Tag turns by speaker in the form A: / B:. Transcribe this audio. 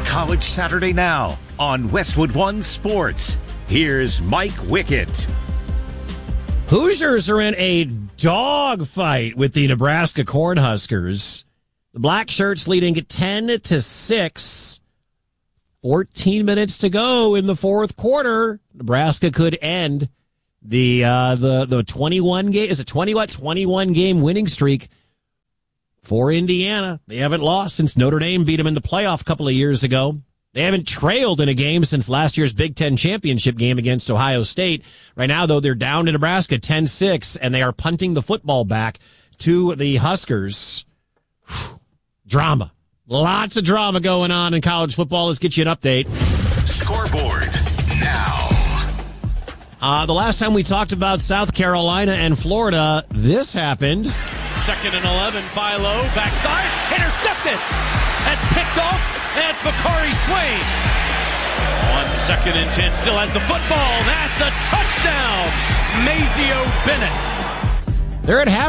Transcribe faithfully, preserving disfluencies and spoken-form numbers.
A: College Saturday Now on Westwood One Sports. Here's Mike Wickett.
B: Hoosiers are in a dogfight with the Nebraska Cornhuskers. The Black Shirts leading at ten to six. fourteen minutes to go in the fourth quarter. Nebraska could end the uh, the the twenty-one game is a twenty what twenty-one game winning streak for Indiana. They haven't lost since Notre Dame beat them in the playoff a couple of years ago. They haven't trailed in a game since last year's Big Ten championship game against Ohio State. Right now, though, they're down to Nebraska ten six, and they are punting the football back to the Huskers. Whew. Drama. Lots of drama going on in college football. Let's get you an update.
A: Scoreboard now.
B: Uh, the last time we talked about South Carolina and Florida, this happened.
C: Second and eleven, Philo, backside, intercepted. That's picked off, and it's Bakari Swain. On second and ten, still has the football. That's a touchdown. Mazeo Bennett.
B: They're at half.